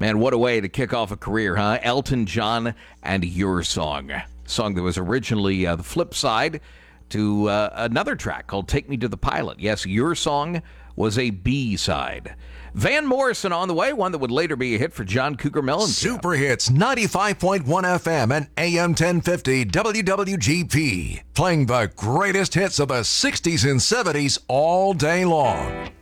Man, what a way to kick off a career, huh? Elton John and Your Song. Song that was originally the flip side to another track called Take Me to the Pilot. Yes, Your Song was a B-side. Van Morrison on the way, one that would later be a hit for John Cougar Mellencamp. Super Hits 95.1 FM and AM 1050 WWGP. Playing the greatest hits of the 60s and 70s all day long.